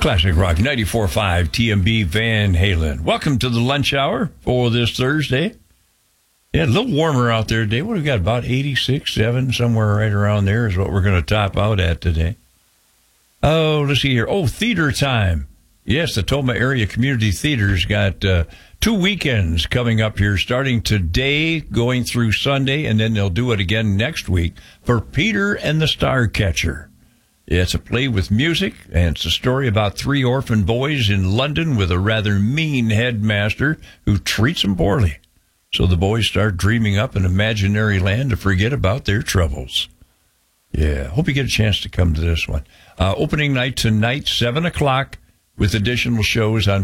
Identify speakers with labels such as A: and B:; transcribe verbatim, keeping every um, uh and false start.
A: Classic Rock ninety-four point five T M B Van Halen. Welcome to the lunch hour for this Thursday. Yeah, a little warmer out there today. What have we got? About eighty-six, seven, somewhere right around there is what we're going to top out at today. Oh, let's see here. Oh, theater time. Yes, the Toma Area Community Theater's got uh, two weekends coming up here, starting today, going through Sunday, and then they'll do it again next week for Peter and the Starcatcher. It's a play with music, and it's a story about three orphan boys in London with a rather mean headmaster who treats them poorly. So the boys start dreaming up an imaginary land to forget about their troubles. Yeah, hope you get a chance to come to this one. Uh, opening night tonight, seven o'clock, with additional shows on